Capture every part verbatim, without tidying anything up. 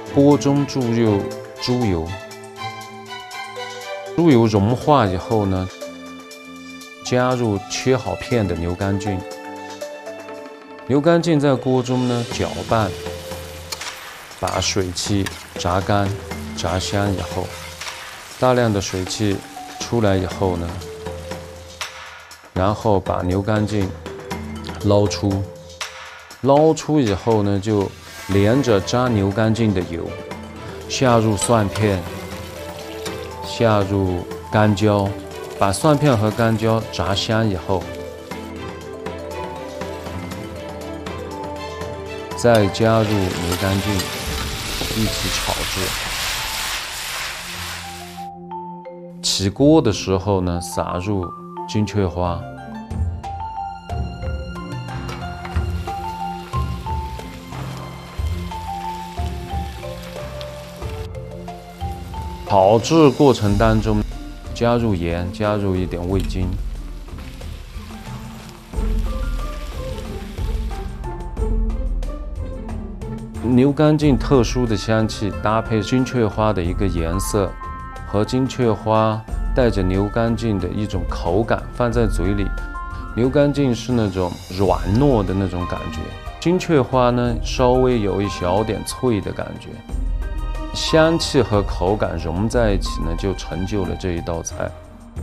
锅中注入猪油，猪油融化以后呢，加入切好片的牛肝菌。牛肝菌在锅中呢搅拌，把水汽炸干、炸香以后，大量的水汽出来以后呢，然后把牛肝菌捞出，捞出以后呢，就连着炸牛肝菌的油，下入蒜片，下入干椒，把蒜片和干椒炸香以后，再加入牛肝菌，一起炒制。起锅的时候呢，撒入金雀花。炒制过程当中，加入盐，加入一点味精。牛肝菌特殊的香气搭配金雀花的一个颜色，和金雀花带着牛肝菌的一种口感，放在嘴里，牛肝菌是那种软糯的那种感觉，金雀花呢稍微有一小点脆的感觉，香气和口感融在一起呢，就成就了这一道菜。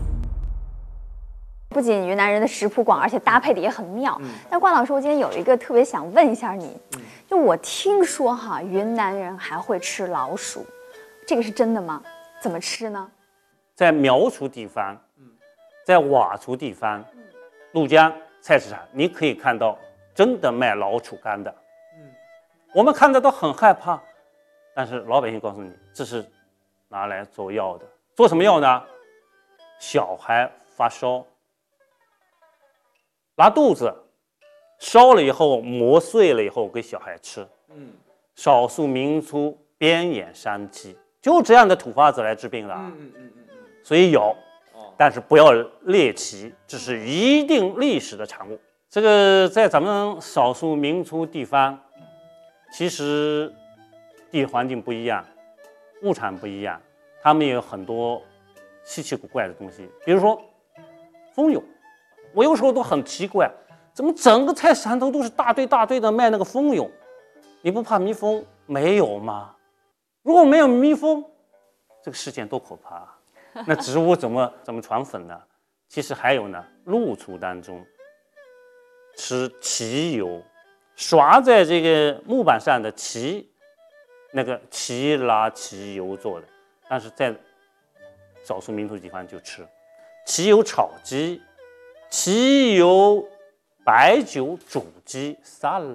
不仅云南人的食谱广，而且搭配的也很妙。嗯、但关老师，我今天有一个特别想问一下你，嗯、就我听说哈，云南人还会吃老鼠，这个是真的吗？怎么吃呢？ 在苗族地方，在佤族地方，怒江菜市场，你可以看到真的卖老鼠干的。嗯、我们看着都很害怕，但是老百姓告诉你，这是拿来做药的。做什么药呢？小孩发烧。拉肚子，烧了以后磨碎了以后给小孩吃。嗯，少数民族边眼山鸡，就这样的土法子来治病了。嗯嗯嗯嗯。所以有，但是不要猎奇，这是一定历史的产物。这个在咱们少数民族地方，其实地理环境不一样，物产不一样，他们也有很多稀奇古怪的东西，比如说蜂蛹。我有时候都很奇怪，怎么整个菜市场都都是大堆大堆的卖那个蜂蛹？你不怕蜜蜂没有吗？如果没有蜜蜂，这个世界多可怕啊！那植物怎么怎么传粉呢？其实还有呢，露出当中吃蚩油，刷在这个木板上的蚩，那个蚩拉蚩油做的，但是在少数民族地方就吃蚩油炒鸡。蚩油白酒煮鸡沙拉，